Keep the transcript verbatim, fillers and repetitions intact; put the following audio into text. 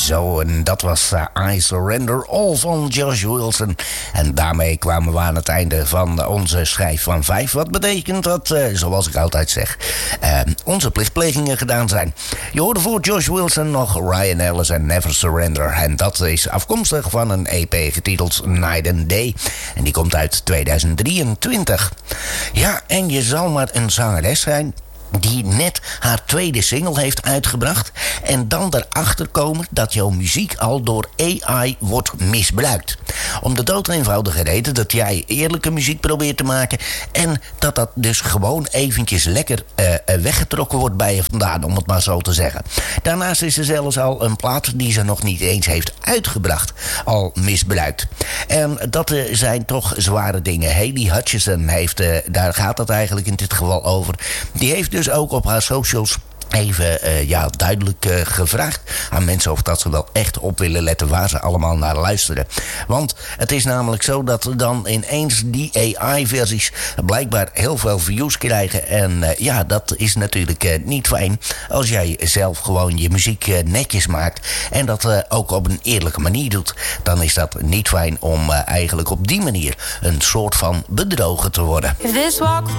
Zo, en dat was uh, I Surrender All van Josh Wilson. En daarmee kwamen we aan het einde van onze schijf van vijf. Wat betekent dat, uh, zoals ik altijd zeg, uh, onze plichtplegingen gedaan zijn. Je hoorde voor Josh Wilson nog Ryan Ellis en Never Surrender. En dat is afkomstig van een E P getiteld Night and Day. En die komt uit tweeduizend drieëntwintig. Ja, en je zal maar een zangeres zijn die net haar tweede single heeft uitgebracht en dan erachter komen dat jouw muziek al door A I wordt misbruikt. Om de dood eenvoudige reden dat jij eerlijke muziek probeert te maken en dat dat dus gewoon eventjes lekker uh, weggetrokken wordt bij je vandaan, om het maar zo te zeggen. Daarnaast is er zelfs al een plaat die ze nog niet eens heeft uitgebracht al misbruikt. En dat uh, zijn toch zware dingen. Haley Hutchison heeft, uh, daar gaat het eigenlijk in dit geval over. Die heeft dus dus ook op haar socials even uh, ja, duidelijk uh, gevraagd aan mensen of dat ze wel echt op willen letten waar ze allemaal naar luisteren. Want het is namelijk zo dat dan ineens die A I-versies blijkbaar heel veel views krijgen. En uh, ja, dat is natuurlijk uh, niet fijn als jij zelf gewoon je muziek uh, netjes maakt en dat uh, ook op een eerlijke manier doet. Dan is dat niet fijn om uh, eigenlijk op die manier een soort van bedrogen te worden. If this walk